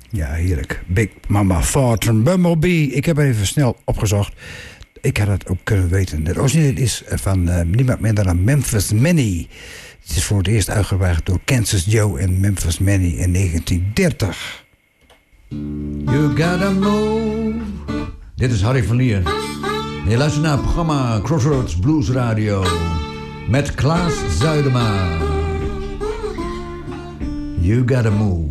Ja, heerlijk. Big Mama Thought van Bumblebee. Ik heb er even snel opgezocht. Ik had het ook kunnen weten. Het origineel is van niemand minder dan Memphis Manny. Het is voor het eerst uitgebracht door Kansas Joe en Memphis Manny in 1930. You gotta move. Dit is Harry van Lier. Je luistert naar het programma Crossroads Blues Radio met Klaas Zuidema. You gotta move.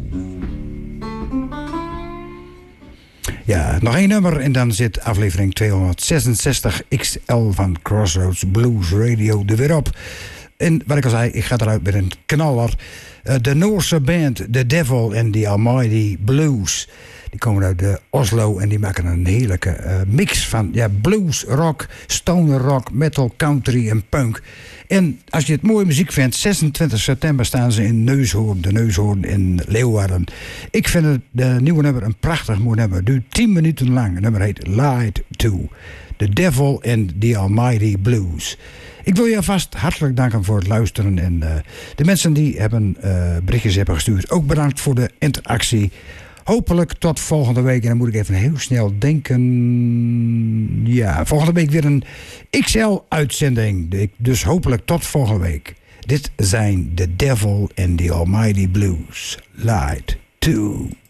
Ja, nog één nummer en dan zit aflevering 266 XL van Crossroads Blues Radio er weer op. En wat ik al zei, ik ga eruit met een knaller. De Noorse band The Devil and the Almighty Blues. Die komen uit Oslo en die maken een heerlijke mix van blues, rock, stoner rock, metal, country en punk. En als je het mooie muziek vindt, 26 september staan ze in Neushoorn, de Neushoorn in Leeuwarden. Ik vind het nieuwe nummer een prachtig mooi nummer. Het duurt 10 minuten lang. Het nummer heet Lied To. The Devil and the Almighty Blues. Ik wil je alvast hartelijk danken voor het luisteren. En de mensen die berichtjes hebben gestuurd, ook bedankt voor de interactie. Hopelijk tot volgende week. En dan moet ik even heel snel denken. Ja, volgende week weer een XL-uitzending. Dus hopelijk tot volgende week. Dit zijn The Devil and the Almighty Blues. Lied To.